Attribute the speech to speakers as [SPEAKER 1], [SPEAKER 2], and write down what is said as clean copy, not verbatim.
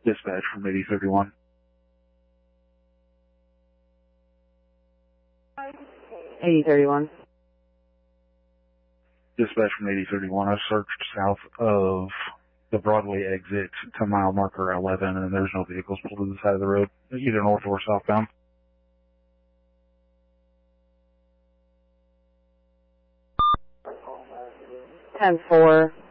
[SPEAKER 1] Dispatch from 8031. Dispatch from 8031. I searched south of the Broadway exit to mile marker 11, and there's no vehicles pulled to the side of the road, either north or southbound.
[SPEAKER 2] 10-4.